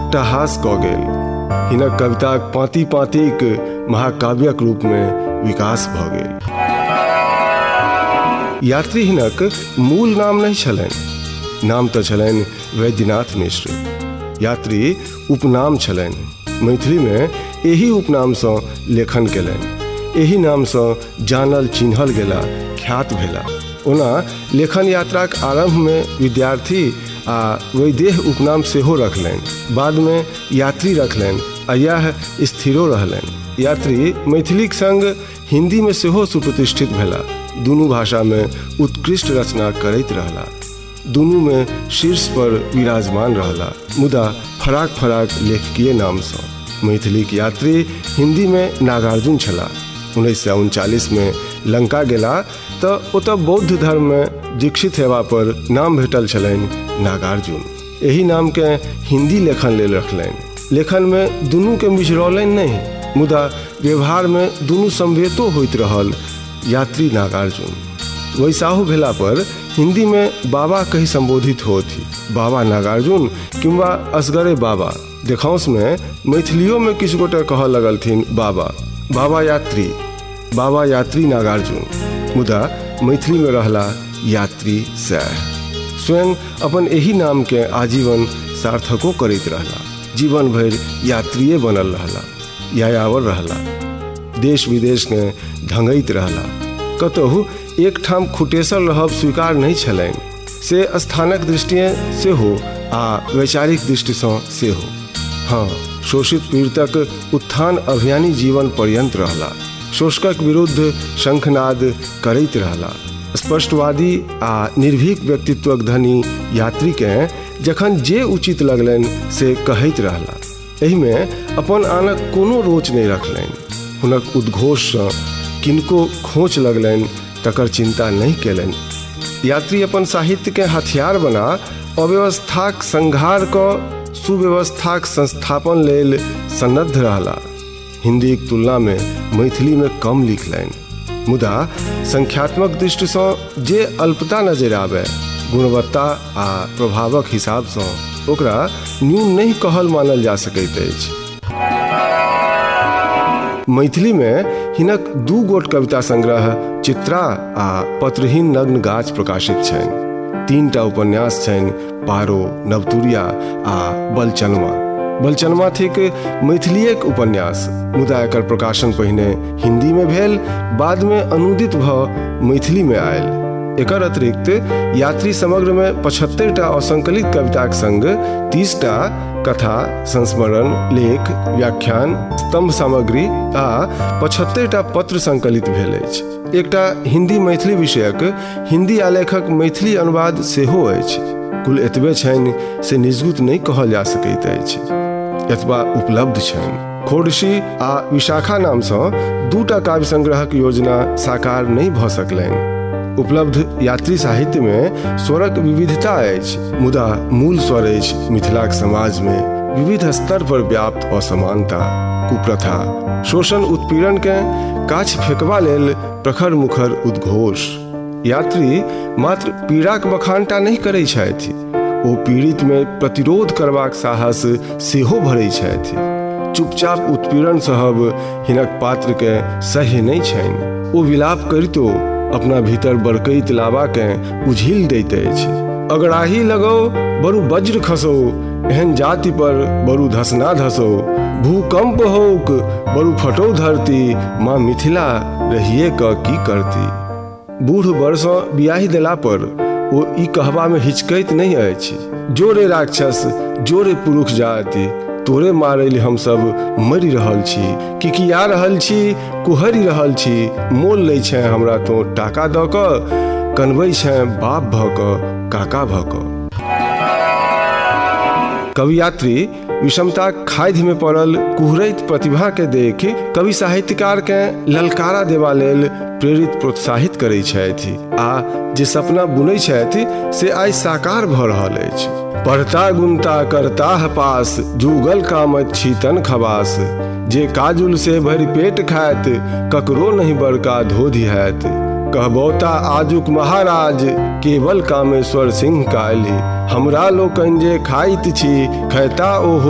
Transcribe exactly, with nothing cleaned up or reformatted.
अट्टहास क गेल। हिनक कविताक पाँति पाँतिक महाकाव्यक रूप में विकास भ गेल। यात्री हिनक मूल नाम नहीं छलनि, नाम तऽ छलनि वैद्यनाथ मिश्र। यात्री उपनाम छलनि। मैथिली में एही उपनामसँ लेखन केलनि, एही नामसँ जानल चिन्हल गेला, ख्यात भेला। ओना लेखन यात्राक आरंभ में विद्यार्थी आ वैदेह उपनाम सेहो रखलनि, बाद में यात्री रखलनि आ यह स्थिरो रहलनि। यात्री मैथिलीक संग हिंदी में सेहो सुप्रतिष्ठित भेला। दुनू भाषा में उत्कृष्ट रचना करैत रहला, दुनू में शीर्ष पर विराजमान रहला, मुदा फराक फराक लेखकीय नामसँ। मैथिलीक यात्री हिंदी में नागार्जुन छला। उन्नैस सए उनचालीस में लंका गेला तऽ ओतऽ बौद्ध धर्म में दीक्षित हेबा पर नाम भेटल छलनि नागार्जुन। एही नाम के हिंदी लेखन लेल रखलनि। लेखन में दुनू के मिश्रौलनि नहीं, मुदा व्यवहार में दुनू समवेतो होइत रहल। यात्री नागार्जुन वैसाहु भेला पर हिंदी में बाबा कही संबोधित होती, बाबा नागार्जुन किंवा असगरे बाबा। देखांश में मैथिलियों में किछु गोटे कहऽ लगलथिन बाबा, बाबा यात्री, बाबा यात्री नागार्जुन, मुदा मैथिली में रहला यात्री सैह। स्वयं अपन एही नाम के आजीवन सार्थको करैत रहला, जीवन भर यात्रिये बनल रहला, यायावर रहला, देश विदेश के ढंगैत रहला। कतहु एक ठाम खुटेसल रहब स्वीकार नहीं छलनि, से स्थानक दृष्टिए सेहो आ वैचारिक दृष्टिसँ सेहो। हाँ, शोषित पीड़ितक उत्थान अभियानी जीवन पर्यंत रहला, शोषकक विरुद्ध शंखनाद करैत रहला। स्पष्टवादी आ निर्भीक व्यक्तित्वक धनी यात्री के जखन जे उचित लगलनि से कहैत रहला। एहि में अपन आनक कोनो रोच नहीं रखलनि। हुनक उद्घोषसँ किनको खोच लगलनि तकर चिंता नहीं केलनि। यात्री अपन साहित्य के हथियार बना अव्यवस्थाक संहार क सुव्यवस्थाक संस्थापन लेल सन्नद्ध रहला। हिंदी के तुलना में मैथिली में कम लिखलनि, मुदा संख्यात्मक दृष्टिसँ जे अल्पता नजर आबै, गुणवत्ता आ प्रभावक हिसाबसँ ओकरा न्यून नहीं कहल मानल जा सकैत अछि। मैथिली में हिनक दू गोट कविता संग्रह चित्रा आ पत्रहीन नग्न गाछ प्रकाशित छनि। तीन टा उपन्यास छनि, पारो, नवतुरिया आ बलचनमा। बलचनमा थिक मैथिलीक उपन्यास, मुदा एकर प्रकाशन पहिने हिंदी में भेल, बाद में अनुदित भ मैथिली में आयल। एकर अतिरिक्त यात्री समग्र में पचहत्तर टा असंकलित कविताक संग तीस टा कथा, संस्मरण, लेख, व्याख्यान, स्तंभ सामग्री आ पचहत्तर टा पत्र संकलित भेल अछि। एकटा हिंदी मैथिली विषयक हिंदी आलेखक मैथिली अनुवाद सेहो अछि। कुल एतबे छनि से निजगुत नहीं कहल जा सकैत अछि, एतबा उपलब्ध छनि। खोड़शी आ विशाखा नामसँ दूटा काव्य संग्रहक योजना साकार नहीं भऽ सकलनि। उपलब्ध यात्री साहित्य में स्वरक विविधता अछि, मुदा मूल स्वर अछि मिथिलाक समाज में विविध स्तर पर व्याप्त असमानता, कुप्रथा, शोषण, उत्पीड़न के काछ फेंकबा लेल प्रखर मुखर उद्घोष। यात्री मात्र पीड़ाक बखानटा नहीं करै छथि, ओ पीड़ित में प्रतिरोध करबाक साहस सेहो भरै छथि। चुपचाप उत्पीड़न सहब हिनक पात्र के सह्य नहीं छनि। ओ विलाप करितो अपना भीतर बरकैत लावा के उझिल दैत अछि। अगड़ाही लगो बरु वज्र खसो, एहन जाति पर बरु धसना धसो। भूकंप होक बरु फटो धरती, माँ मिथिला रहिए क की करती। बूढ़ बरसों बियाही देला पर ओ ई कहबा में हिचकैत नहीं अछि, जोरे राक्षस, जोरे पुरुष जाति, तोरे मारैल हम सब मरि रहल छी, किकिया रहल छी, कुहरी रहल छी। मोल लै छै हमरा तो टाका दऽ कऽ, कनबै छै बाप भऽ कऽ, काका भऽ कऽ। कवि यात्री विषमता खाधि में पड़ल कुहरैत प्रतिभा के देख कवि साहित्यकार के ललकारा देवा लेल प्रेरित प्रोत्साहित करै छथि आ जे सपना बुनै छथि से आइ साकार भऽ रहल अछि। पढ़ता गुनता करताह पास, जुगल कामत छीतन खबास। जे काजुल से भरि पेट खायत, ककरो नहीं बड़का धोधि हैत। कहबौता आजुक महाराज, केवल कामेश्वर सिंह काल्हि। हमरा लोकनि जे खाइत छी, खैता ओहो